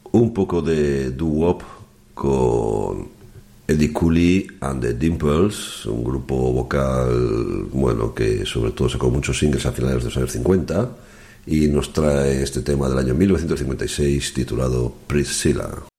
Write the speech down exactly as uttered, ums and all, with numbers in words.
un poco de doo-wop con Eddie Cooley and the Dimples, un grupo vocal, bueno, que sobre todo sacó muchos singles a finales de los años cincuenta, y nos trae este tema del año mil novecientos cincuenta y seis titulado Priscilla.